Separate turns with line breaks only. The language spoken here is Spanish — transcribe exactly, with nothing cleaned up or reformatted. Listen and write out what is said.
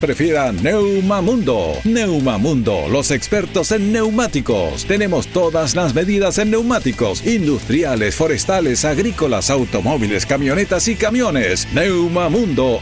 prefiera Neumamundo. Neumamundo, los expertos en neumáticos. Tenemos todas las medidas en neumáticos, industriales, forestales, agrícolas, automóviles, camionetas y camiones. Neumamundo